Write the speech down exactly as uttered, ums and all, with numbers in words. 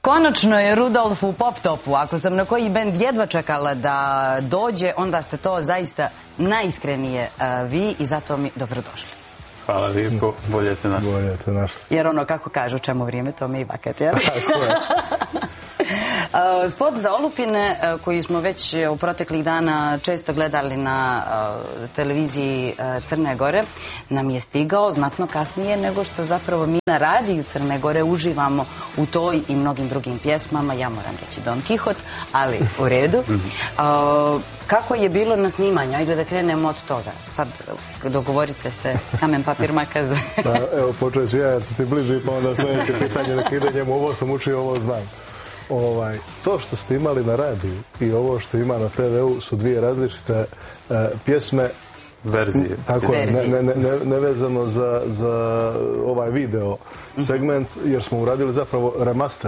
Konačno je Rudolf u Pop Topu. Ako sam na koji bend jedva čekala da dođe, onda ste to zaista najiskrenije vi i zato mi dobrodošli. Hvala lijepo, bolje te našli. Bolje te našli. Jer ono kako kažu, čemu vrijeme, to mi i vakat, jel? Tako je. Spot za olupine koji smo već u proteklih dana često gledali na televiziji Crne Gore nam je stigao znatno kasnije nego što zapravo mi na radiju Crne Gore uživamo u toj i mnogim drugim pjesmama. Ja moram reći Don Kihot, ali u redu. Kako je bilo na snimanju? Ajde da krenemo od toga. Sad dogovorite se, kamen, papir, makaz. Evo, počeo ću ja jer se ti bliži, pa onda sljedeće pitanje da kide njemu. Ovo sam učio, ovo znam. Ovaj, to što ste imali na radiju i ovo što ima na te ve u su dvije različite uh, pjesme. Verzije. Tako je, ne, ne, ne, nevezano za, za ovaj video segment, jer smo uradili zapravo remaster